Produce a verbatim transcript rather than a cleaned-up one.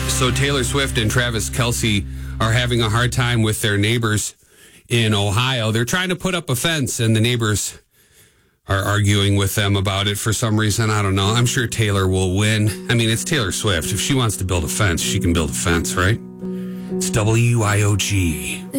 So Taylor Swift and Travis Kelce are having a hard time with their neighbors in Ohio. They're trying to put up a fence, and the neighbors are arguing with them about it for some reason. I don't know. I'm sure Taylor will win. I mean, it's Taylor Swift. If she wants to build a fence, she can build a fence, right? It's W I O G.